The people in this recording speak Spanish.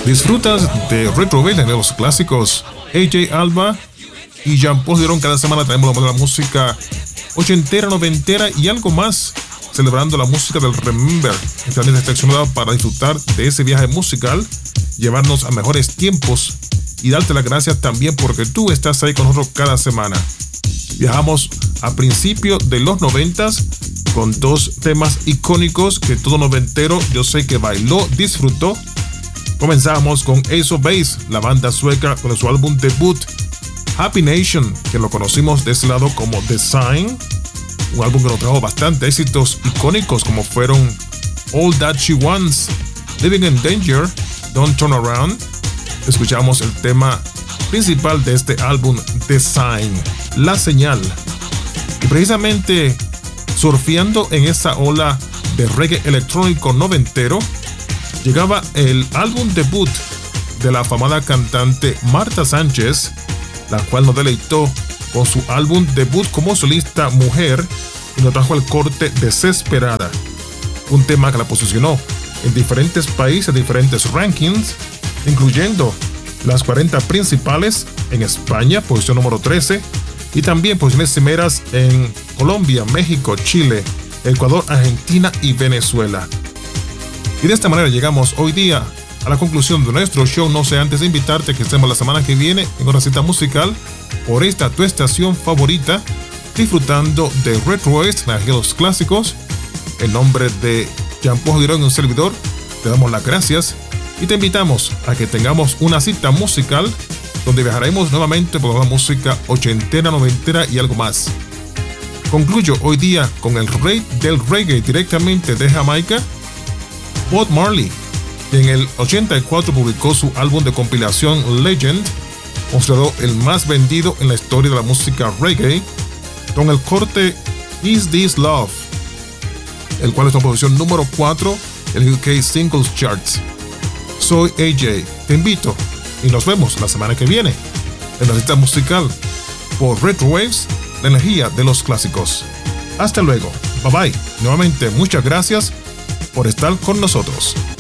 Disfrutas de Retro Bass, de los clásicos. AJ Alba y Jean-Paul Girón. Cada semana traemos la música ochentera, noventera y algo más, celebrando la música del Remember. También seleccionada para disfrutar de ese viaje musical, llevarnos a mejores tiempos y darte las gracias también porque tú estás ahí con nosotros cada semana. Viajamos a principios de los 90s con dos temas icónicos que todo noventero yo sé que bailó, disfrutó. Comenzamos con Ace of Base, la banda sueca, con su álbum debut Happy Nation, que lo conocimos de ese lado como The Sign, un álbum que nos trajo bastante éxitos icónicos como fueron All That She Wants, Living in Danger, Don't Turn Around. Escuchamos el tema principal de este álbum, The Sign, La Señal. Y precisamente surfeando en esa ola de reggae electrónico noventero, llegaba el álbum debut de la afamada cantante Marta Sánchez, la cual nos deleitó con su álbum debut como solista Mujer y nos trajo el corte Desesperada, un tema que la posicionó en diferentes países, diferentes rankings, incluyendo las 40 principales en España, posición número 13, y también posiciones cimeras en Colombia, México, Chile, Ecuador, Argentina y Venezuela. Y de esta manera llegamos hoy día a la conclusión de nuestro show, no sé antes de invitarte a que estemos la semana que viene en una cita musical por esta tu estación favorita, disfrutando de Retro West, los clásicos. En nombre de Jean-Paul Girón y un servidor, te damos las gracias y te invitamos a que tengamos una cita musical donde viajaremos nuevamente por la música ochentera, noventera y algo más. Concluyo hoy día con el rey del reggae directamente de Jamaica, Bob Marley, que en el 84 publicó su álbum de compilación Legend, considerado el más vendido en la historia de la música reggae, con el corte Is This Love, el cual es la posición número 4 en el UK Singles Charts. Soy AJ, te invito y nos vemos la semana que viene en la cita musical por Retro Waves, la energía de los clásicos. Hasta luego, bye bye. Nuevamente muchas gracias por estar con nosotros.